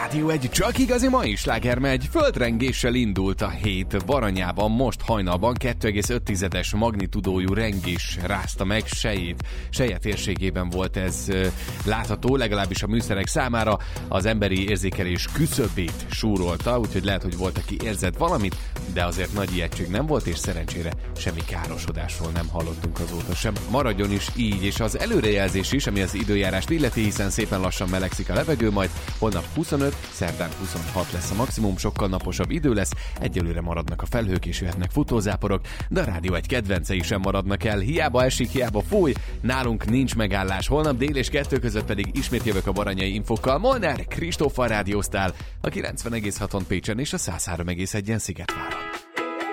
Rádió egy csak igazi mai slágermegy. Földrengéssel indult a hét Baranyában, most hajnalban 2,5-es magnitudójú rengés rázta meg Sejét. Seje térségében volt ez látható, legalábbis a műszerek számára az emberi érzékelés küszöbét súrolta, úgyhogy lehet, hogy volt, aki érzett valamit, de azért nagy ijegység nem volt, és szerencsére semmi károsodásról nem hallottunk azóta sem. Maradjon is így, és az előrejelzés is, ami az időjárást illeti, hiszen szépen lassan melegszik a levegő, majd holnap 25, szerdán 26 lesz a maximum, sokkal naposabb idő lesz, egyelőre maradnak a felhők és jöhetnek futózáporok, de a rádió egy kedvencei sem maradnak el, hiába esik, hiába fúj, nálunk nincs megállás, holnap dél és 2 között pedig ismét jövök a baranyai infokkal. Molnár Kristóffal rádióztál a 90,6-on Pécsen és a 103,1-en Szigetváron.